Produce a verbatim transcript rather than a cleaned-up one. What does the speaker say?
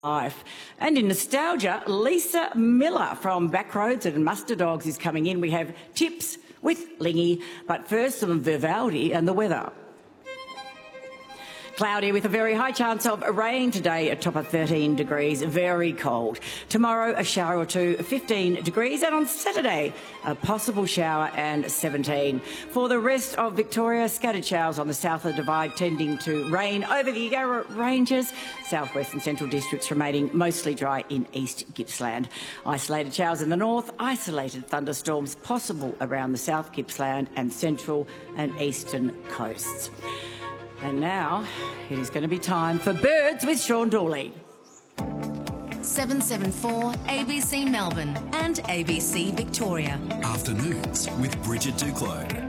Life. And in nostalgia, Lisa Miller from Backroads and Muster Dogs is coming in. We have tips with Lingy, but first some Vivaldi and the weather. Cloudy with a very high chance of rain today, a top of thirteen degrees, very cold. Tomorrow, a shower or two, fifteen degrees, and on Saturday, a possible shower and seventeen. For the rest of Victoria, scattered showers on the south of the Divide tending to rain over the Yarra Ranges, southwest and central districts remaining mostly dry in East Gippsland. Isolated showers in the north, isolated thunderstorms possible around the South Gippsland and central and eastern coasts. And now it is going to be time for Birds with Sean Dawley. seven seven four A B C Melbourne and A B C Victoria. Afternoons with Bridget Duclos.